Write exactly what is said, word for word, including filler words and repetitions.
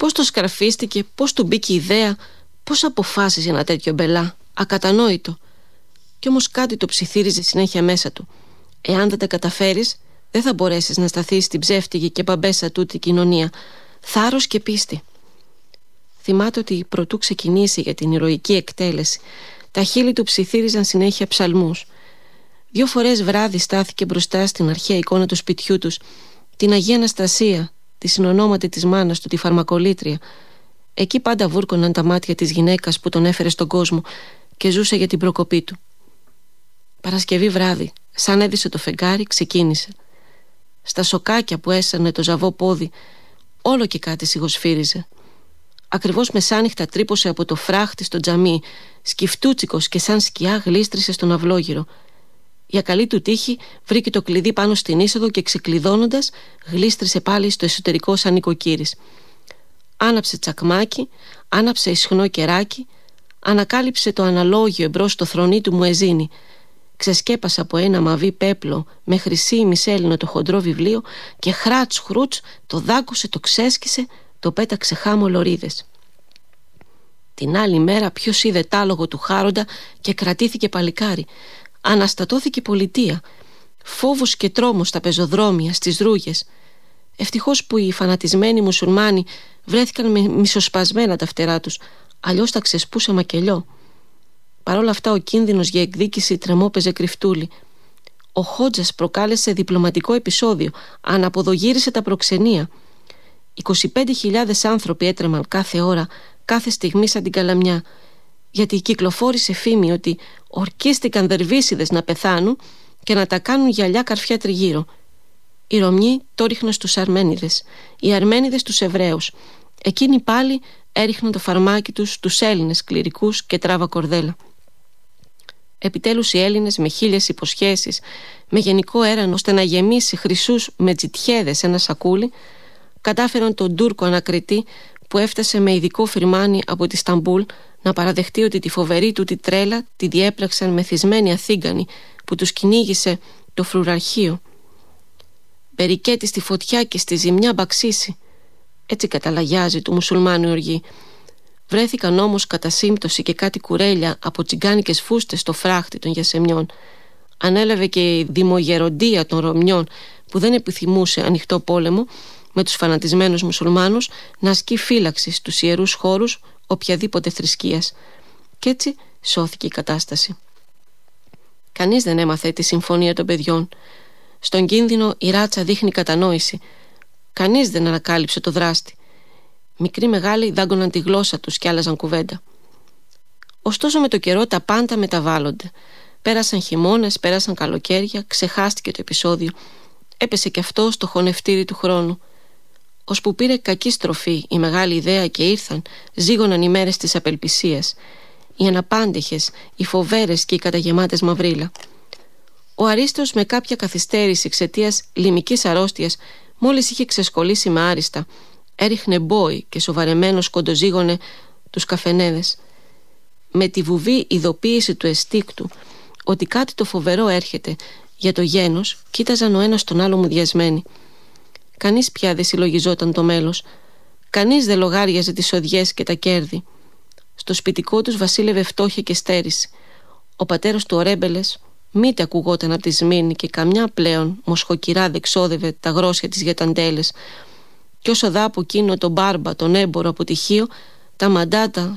Πώς το σκαρφίστηκε, πώς του μπήκε η ιδέα, πώς αποφάσισε ένα τέτοιο μπελά, ακατανόητο. Κι όμως κάτι το ψιθύριζε συνέχεια μέσα του. Εάν δεν τα καταφέρεις, δεν θα μπορέσεις να σταθείς στην ψεύτικη και παμπέσα τούτη κοινωνία. Θάρρος και πίστη. Θυμάται ότι προτού ξεκινήσει για την ηρωική εκτέλεση, τα χείλη του ψιθύριζαν συνέχεια ψαλμούς. Δύο φορές βράδυ στάθηκε μπροστά στην αρχαία εικόνα του σπιτιού τους, την Αγία Αναστασία, τη συνονόματη της μάνας του, τη φαρμακολήτρια. Εκεί πάντα βούρκωναν τα μάτια της γυναίκας που τον έφερε στον κόσμο και ζούσε για την προκοπή του. Παρασκευή βράδυ, σαν έδισε το φεγγάρι, ξεκίνησε. Στα σοκάκια που έσανε το ζαβό πόδι, όλο και κάτι σιγοσφύριζε. Ακριβώς μεσάνυχτα τρύπωσε από το φράχτη στο τζαμί, σκυφτούτσικος και σαν σκιά γλίστρισε στον αυλόγυρο. Για καλή του τύχη βρήκε το κλειδί πάνω στην είσοδο και ξεκλειδώνοντας γλίστρισε πάλι στο εσωτερικό σαν νοικοκύρης. Άναψε τσακμάκι, άναψε ισχνό κεράκι, ανακάλυψε το αναλόγιο εμπρός στο θρονί του μουεζίνι. Ξεσκέπασε από ένα μαβί πέπλο με χρυσή μισέλινο το χοντρό βιβλίο και χράτς χρούτς το δάκωσε, το ξέσκησε, το πέταξε χάμω λωρίδες. Την άλλη μέρα ποιος είδε τ' άλογο του Χάροντα και κρατήθηκε παλικάρι. Αναστατώθηκε πολιτεία. Φόβος και τρόμος στα πεζοδρόμια, στις ρούγες. Ευτυχώς που οι φανατισμένοι μουσουλμάνοι βρέθηκαν με μισοσπασμένα τα φτερά τους, αλλιώς τα ξεσπούσε μακελιό. Παρ' όλα αυτά ο κίνδυνος για εκδίκηση τρεμόπαιζε κρυφτούλη. Ο Χότζας προκάλεσε διπλωματικό επεισόδιο, αναποδογύρισε τα προξενία. είκοσι πέντε χιλιάδες άνθρωποι έτρεμαν κάθε ώρα, κάθε στιγμή σαν την καλαμιά, γιατί κυκλοφόρησε φήμη ότι ορκίστηκαν δερβίσιδες να πεθάνουν και να τα κάνουν γυαλιά καρφιά τριγύρω. Οι Ρωμιοί το ρίχναν στους Αρμένιδες, οι Αρμένιδες τους Εβραίους. Εκείνοι πάλι έριχναν το φαρμάκι τους στους Έλληνες κληρικούς και τράβα κορδέλα. Επιτέλους οι Έλληνες με χίλιες υποσχέσεις, με γενικό έρανο ώστε να γεμίσει χρυσούς με τζιτιέδες ένα σακούλι, κατάφεραν τον Τούρκο ανακριτή που έφτασε με ειδικό φυρμάνι από τη Σταμπούλ να παραδεχτεί ότι τη φοβερή του τη τρέλα τη διέπραξαν μεθυσμένοι Αθήγανοι που τους κυνήγησε το φρουραρχείο. Περικέτη στη φωτιά και στη ζημιά μπαξίσει. Έτσι καταλαγιάζει του μουσουλμάνου η οργή. Βρέθηκαν όμως κατά σύμπτωση και κάτι κουρέλια από τσιγκάνικες φούστες στο φράχτη των γιασεμιών. Ανέλαβε και η δημογεροντία των Ρωμιών που δεν επιθυμούσε ανοιχτό πόλεμο με τους φανατισμένους μουσουλμάνους να ασκεί φύλαξη στους ιερούς χώρους οποιαδήποτε θρησκείας. Κι έτσι σώθηκε η κατάσταση. Κανείς δεν έμαθε τη συμφωνία των παιδιών. Στον κίνδυνο η ράτσα δείχνει κατανόηση. Κανείς δεν ανακάλυψε το δράστη. Μικροί μεγάλοι δάγκωναν τη γλώσσα τους και άλλαζαν κουβέντα. Ωστόσο με το καιρό τα πάντα μεταβάλλονται. Πέρασαν χειμώνες, πέρασαν καλοκαίρια, ξεχάστηκε το επεισόδιο. Έπεσε και αυτό στο χωνευτήρι του χρόνου. Ώσπου πήρε κακή στροφή η μεγάλη ιδέα και ήρθαν, ζήγωναν οι μέρες της απελπισίας. Οι αναπάντεχες, οι φοβέρες και οι καταγεμάτες μαυρίλα. Ο Αρίστος με κάποια καθυστέρηση εξαιτίας λιμικής αρρώστιας μόλις είχε ξεσκολήσει με άριστα, έριχνε μπόι και σοβαρεμένος κοντοζήγωνε τους καφενέδες. Με τη βουβή ειδοποίηση του εστίκτου ότι κάτι το φοβερό έρχεται για το γένος, κοίταζαν ο ένας τον άλλο μουδιασμένοι. Κανείς πια δεν συλλογιζόταν το μέλος. Κανείς δεν λογάριαζε τις οδιές και τα κέρδη. Στο σπιτικό τους βασίλευε φτώχεια και στέρηση. Ο πατέρας του Ορέμπελες μήτε ακουγόταν από τη Σμύρνη και καμιά πλέον μοσχοκυρά δεν ξόδευε τα γρόσια της για ταντέλες. Κι όσο δά από εκείνο τον μπάρμπα, τον έμπορο από τυχείο, τα μαντάτα